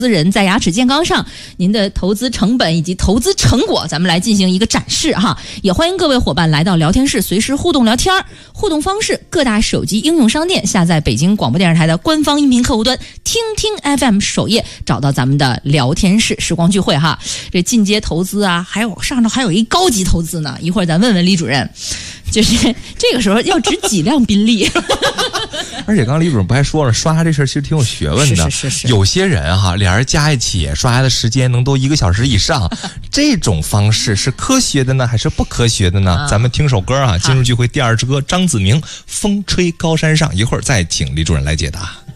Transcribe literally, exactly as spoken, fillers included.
资人在牙齿健康上，您的投资成本以及投资成果，咱们来进行一个展示哈。也欢迎各位伙伴来到聊天室，随时互动聊天。互动方式：各大手机应用商店下载北京广播电视台的官方音频客户端，听听 F M 首页找到咱们的聊天室时光聚会哈。这进阶投资啊，还有上头还有一高级投资呢。一会儿咱问问李主任，就是这个时候要值几辆宾利。 而且刚刚李主任不还说了，刷牙这事儿其实挺有学问的。 是是是是， 有些人哈，俩人加一起刷牙的时间能都一个小时以上，这种方式是科学的呢，还是不科学的呢？啊、咱们听首歌啊，进入聚会第二支歌，张子明《风吹高山上》，一会儿再请李主任来解答。